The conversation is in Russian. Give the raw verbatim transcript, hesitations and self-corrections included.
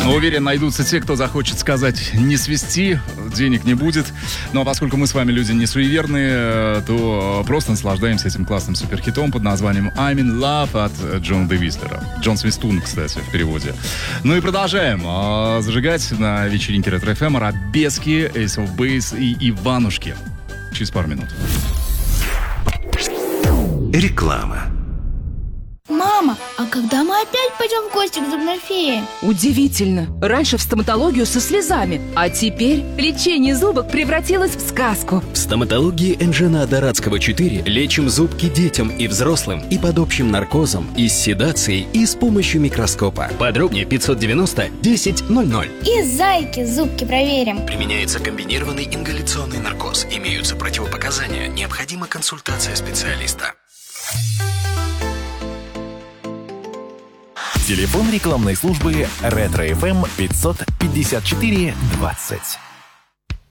Уверен, найдутся те, кто захочет сказать «не свисти», денег не будет. Ну а поскольку мы с вами люди не суеверные, то просто наслаждаемся этим классным суперхитом под названием «I'm in Love» от Джона Де Вислера. Джон Свистун, кстати, в переводе. Ну и продолжаем а, зажигать на вечеринке Ретро-эф эм арабески, Ace of Base и Иванушки. Через пару минут. Реклама. Мама, а когда мы опять пойдем в гости к зубной фее? Удивительно. Раньше в стоматологию со слезами, а теперь лечение зубок превратилось в сказку. В стоматологии Энжена Дорадского четыре лечим зубки детям и взрослым и под общим наркозом, и с седацией, и с помощью микроскопа. Подробнее пятьсот девяносто десять ноль ноль. И зайки зубки проверим. Применяется комбинированный ингаляционный наркоз. Имеются противопоказания. Необходима консультация специалиста. Телефон рекламной службы Ретро-эф эм пятьсот пятьдесят четыре двадцать.